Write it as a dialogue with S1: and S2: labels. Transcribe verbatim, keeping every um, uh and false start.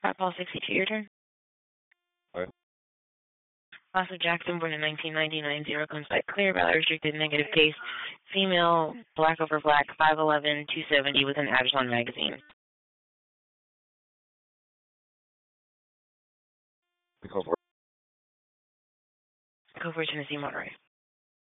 S1: Five Paul sixty-two, your turn.
S2: All right.
S1: Lasso Jackson, born in nineteen ninety-nine, zero comes back clear, valid restricted, negative case, female, black over black, five eleven, two seventy with an Absalon magazine.
S2: Go for it.
S1: Go for Tennessee Monterey.